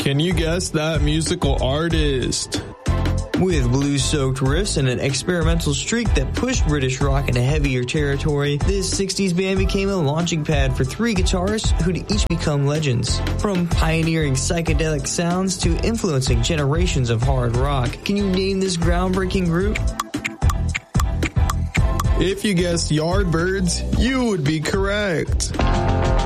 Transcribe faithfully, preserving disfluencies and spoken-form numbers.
Can you guess that musical artist? With blues-soaked riffs and an experimental streak that pushed British rock into heavier territory, this sixties band became a launching pad for three guitarists who'd each become legends. From pioneering psychedelic sounds to influencing generations of hard rock, can you name this groundbreaking group? If you guessed Yardbirds, you would be correct.